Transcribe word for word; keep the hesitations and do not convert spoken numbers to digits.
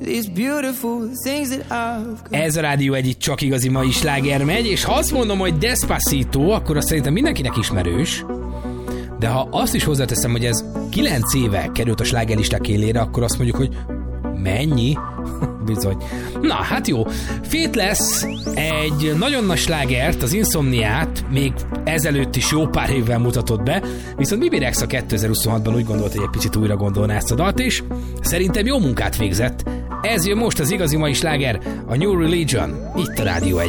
Ez a Rádió egy, itt csak igazi mai sláger megy, és ha azt mondom, hogy Despacito, akkor azt szerintem mindenkinek ismerős, de ha azt is hozzáteszem, hogy ez kilenc éve került a slágerlisták élére, akkor azt mondjuk, hogy mennyi? Bizony. Na, hát jó. Faithless egy nagyon nagy slágert, az Insomniát még ezelőtt is jó pár évvel mutatott be, viszont Bibi Rexha kétezer-huszonhatban úgy gondolt, hogy egy picit újra gondolná ezt a dalt, és szerintem jó munkát végzett. Ez jön most az igazi mai sláger, a New Religion, itt a Rádió egy.